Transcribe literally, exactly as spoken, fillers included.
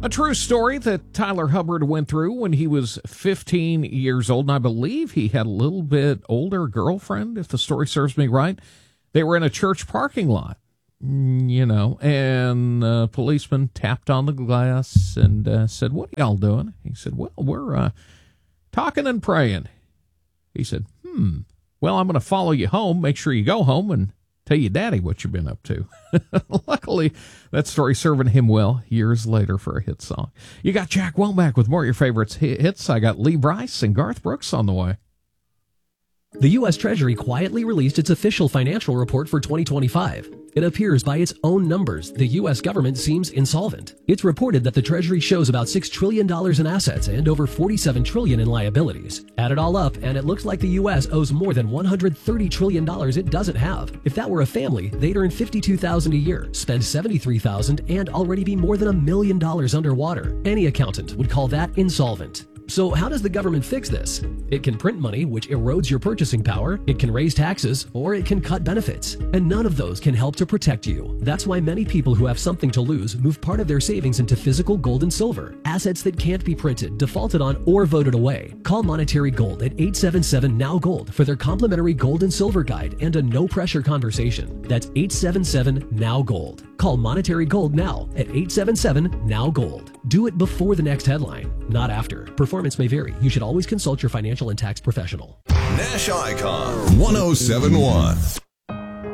A true story that Tyler Hubbard went through when he was fifteen years old, and I believe he had a little bit older girlfriend, if the story serves me right. They were in a church parking lot, you know, and a policeman tapped on the glass and uh, said, "What are y'all doing?" He said, "Well, we're uh, talking and praying." He said, hmm, well, I'm going to follow you home, make sure you go home, and tell your daddy what you've been up to. Luckily, that story serving him well years later for a hit song. You got Jack Womack with more of your favorites hits. I got Lee Brice and Garth Brooks on the way. The U S Treasury quietly released its official financial report for twenty twenty-five. It appears by its own numbers, the U S government seems insolvent. It's reported that the Treasury shows about six trillion dollars in assets and over forty-seven trillion dollars in liabilities. Add it all up, and it looks like the U S owes more than one hundred thirty trillion dollars it doesn't have. If that were a family, they'd earn fifty-two thousand dollars a year, spend seventy-three thousand dollars, and already be more than a million dollars underwater. Any accountant would call that insolvent. So how does the government fix this? It can print money, which erodes your purchasing power, it can raise taxes, or it can cut benefits. And none of those can help to protect you. That's why many people who have something to lose move part of their savings into physical gold and silver, assets that can't be printed, defaulted on, or voted away. Call Monetary Gold at eight seven seven, N O W Gold for their complimentary gold and silver guide and a no-pressure conversation. That's eight seven seven, N O W Gold. Call Monetary Gold now at eight seven seven, N O W Gold. Do it before the next headline, not after. Performance may vary. You should always consult your financial and tax professional. Nash Icon one oh seven point one.